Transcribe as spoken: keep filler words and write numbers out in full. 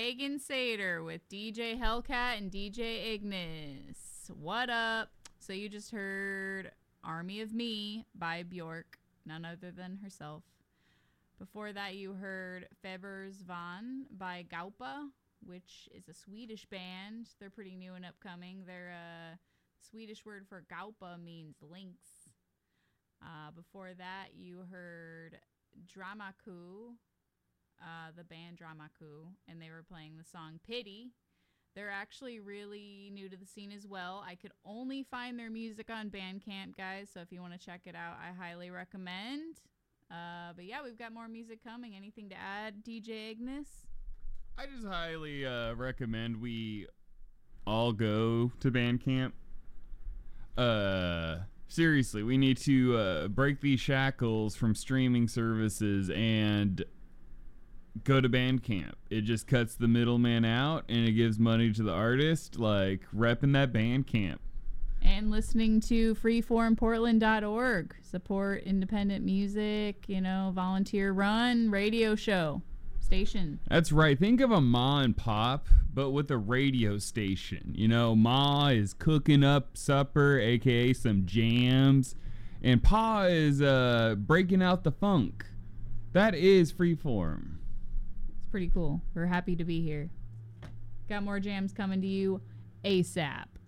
Pagan Satyr with D J Hellcat and D J Ignis. What up? So you just heard Army of Me by Bjork, none other than herself. Before that, you heard Febersvan by Gaupa, which is a Swedish band. They're pretty new and upcoming. Their uh, Swedish word for Gaupa means lynx. Uh, before that, you heard Dramaku, uh, the band Dramaku, and they were playing the song Pity. They're actually really new to the scene as well. I could only find their music on Bandcamp, guys, so if you want to check it out, I highly recommend. Uh, but yeah, we've got more music coming. Anything to add, D J Ignis? I just highly uh, recommend we all go to Bandcamp. Uh, seriously, we need to uh, break these shackles from streaming services and go to Bandcamp. It just cuts the middleman out and it gives money to the artist, like repping that Bandcamp. And listening to freeform portland dot org. Support independent music, you know, volunteer run radio show station. That's right. Think of a ma and pop, but with a radio station. You know, ma is cooking up supper, aka some jams, and pa is uh, breaking out the funk. That is freeform. It's pretty cool. We're happy to be here. Got more jams coming to you ASAP.